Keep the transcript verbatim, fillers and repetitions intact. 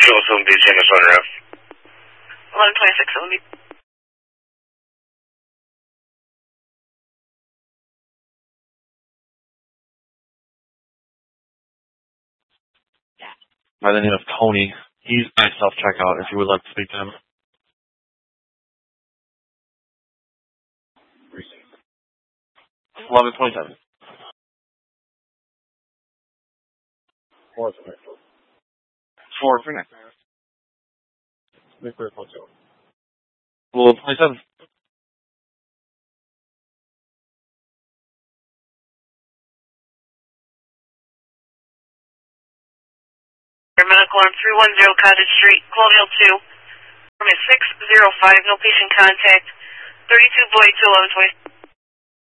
Triple seven B C M S one ref. eleven twenty-six seventy. By the name of Tony. He's by self-checkout if you would like to speak to him. eleven twenty-seven. Four for next. Four for next. eleven twenty-seven. Medical on three one zero Cottage Street, Colonial two. From six zero five, no patient contact. thirty-two Boyd to eleven twenty.